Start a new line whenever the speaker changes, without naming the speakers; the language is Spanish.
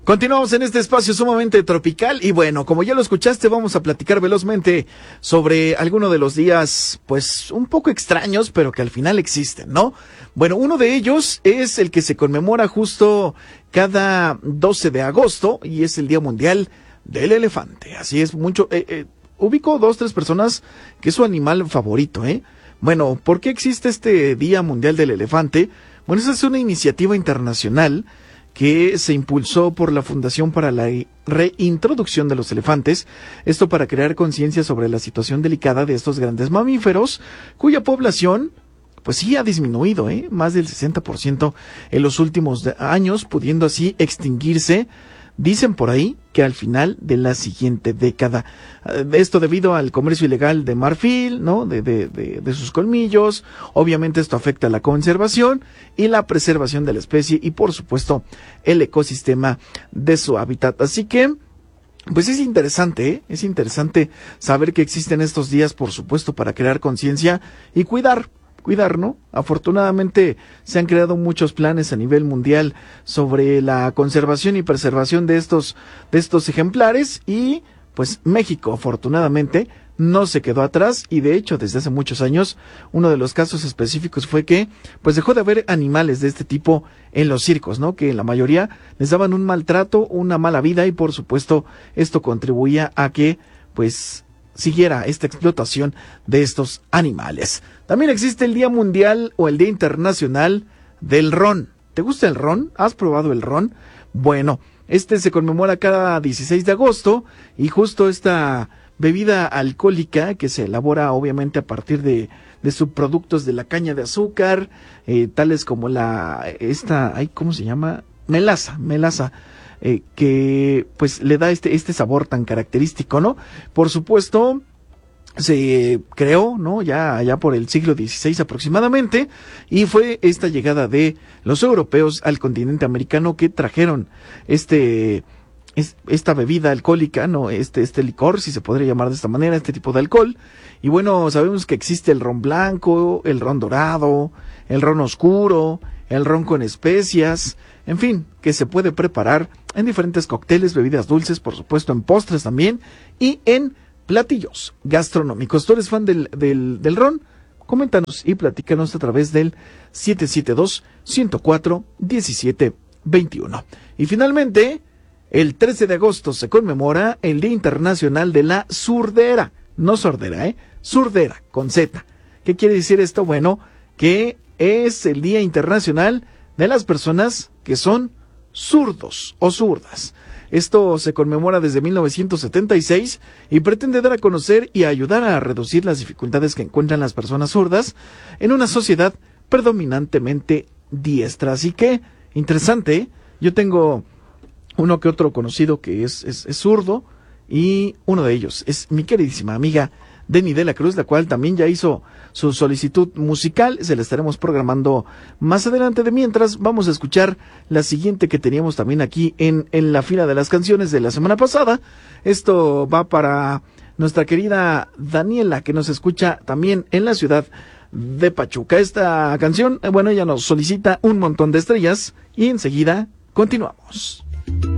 Continuamos en este espacio sumamente tropical y bueno, como ya lo escuchaste, vamos a platicar velozmente sobre alguno de los días, pues un poco extraños, pero que al final existen, ¿no? Bueno, uno de ellos es el que se conmemora justo cada 12 de agosto y es el Día Mundial del Elefante. Así es, ubico 2-3 personas que es su animal favorito, ¿eh? Bueno, ¿por qué existe este Día Mundial del Elefante? Bueno, esa es una iniciativa internacional que se impulsó por la Fundación para la Reintroducción de los Elefantes, esto para crear conciencia sobre la situación delicada de estos grandes mamíferos, cuya población, pues sí ha disminuido, más del 60% en los últimos años, pudiendo así extinguirse. Dicen por ahí que al final de la siguiente década. Esto debido al comercio ilegal de marfil, ¿no? De sus colmillos. Obviamente esto afecta a la conservación y la preservación de la especie y por supuesto el ecosistema de su hábitat. Así que, pues es interesante, es interesante saber que existen estos días, por supuesto, para crear conciencia y cuidar, ¿no? Afortunadamente se han creado muchos planes a nivel mundial sobre la conservación y preservación de estos ejemplares y pues México afortunadamente no se quedó atrás y de hecho desde hace muchos años uno de los casos específicos fue que pues dejó de haber animales de este tipo en los circos, ¿no? Que la mayoría les daban un maltrato, una mala vida y por supuesto esto contribuía a que pues siguiera esta explotación de estos animales. También existe el Día Mundial o el Día Internacional del Ron. ¿Te gusta el ron? ¿Has probado el ron? Bueno, este se conmemora cada 16 de agosto y justo esta bebida alcohólica que se elabora obviamente a partir de subproductos de la caña de azúcar, tales como ¿cómo se llama? Melaza. Que pues le da este sabor tan característico, ¿no? Por supuesto, se creó, ¿no? Ya por el siglo XVI aproximadamente, y fue esta llegada de los europeos al continente americano que trajeron esta bebida alcohólica, ¿no? Este licor, si se podría llamar de esta manera, este tipo de alcohol. Y bueno, sabemos que existe el ron blanco, el ron dorado, el ron oscuro, el ron con especias, en fin, que se puede preparar en diferentes cócteles, bebidas dulces, por supuesto en postres también, y en platillos gastronómicos. ¿Tú eres fan del ron? Coméntanos y platícanos a través del 772-104-1721. Y finalmente, el 13 de agosto se conmemora el Día Internacional de la Surdera. No sordera, surdera, con Z. ¿Qué quiere decir esto? Bueno, que es el Día Internacional de las personas que son zurdos o zurdas. Esto se conmemora desde 1976 y pretende dar a conocer y ayudar a reducir las dificultades que encuentran las personas zurdas en una sociedad predominantemente diestra. Así que, interesante, yo tengo uno que otro conocido que es zurdo y uno de ellos es mi queridísima amiga Denny de la Cruz, la cual también ya hizo su solicitud musical, se la estaremos programando más adelante. De mientras, vamos a escuchar la siguiente que teníamos también aquí en la fila de las canciones de la semana pasada. Esto va para nuestra querida Daniela, que nos escucha también en la ciudad de Pachuca. Esta canción, ella nos solicita un montón de estrellas y enseguida continuamos.